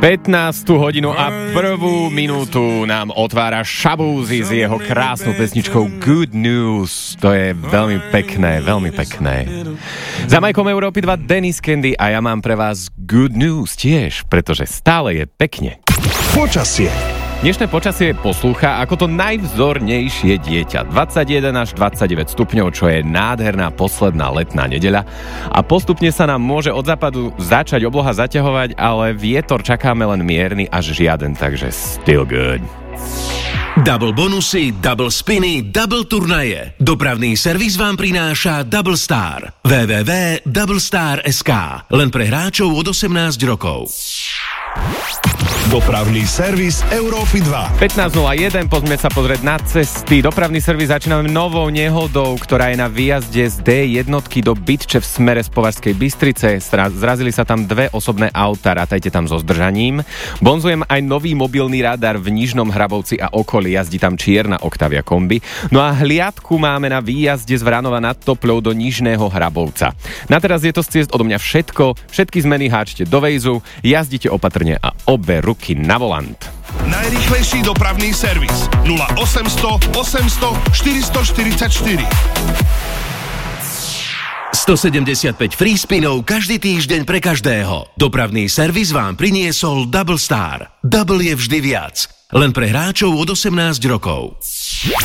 15:00 a 1 minútu nám otvára Shaboozey s jeho krásnou pesničkou Good News. To je veľmi pekné, veľmi pekné. Za majkom Európy 2 Dennis Candy a ja mám pre vás Good News tiež, pretože stále je pekne. Počasie. Dnešné počasie poslúcha ako to najvzornejšie dieťa. 21 až 29 stupňov, čo je nádherná posledná letná nedeľa. A postupne sa nám môže od západu začať obloha zaťahovať, ale vietor čakáme len mierny až žiaden, takže still good. Double bonusy, double spiny, double turnaje. Dopravný servis vám prináša Double Star. www.doublestar.sk. Len pre hráčov od 18 rokov. Dopravný servis Európy 2. 15:01, poďme sa pozrieť na cesty. Dopravný servis začíname novou nehodou, ktorá je na výjazde z D1 do Bytče v smere z Považskej Bystrice. Zrazili sa tam dve osobné auta, rátajte tam so zdržaním. Bonzujem aj nový mobilný radar v Nižnom Hrabovci a okolí, jazdí tam čierna Octavia kombi. No a hliadku máme na výjazde z Vranova nad Topľou do Nižného Hrabovca. Na teraz je to z ciest odo mňa všetko. Všetky zmeny háčte do Vejzu, jazdite opatrne a obe ruky na volant. Najrýchlejší dopravný servis 0800 800 444. 175 free spinov každý týždeň pre každého. Dopravný servis vám priniesol Double Star. Double je vždy viac. Len pre hráčov od 18 rokov.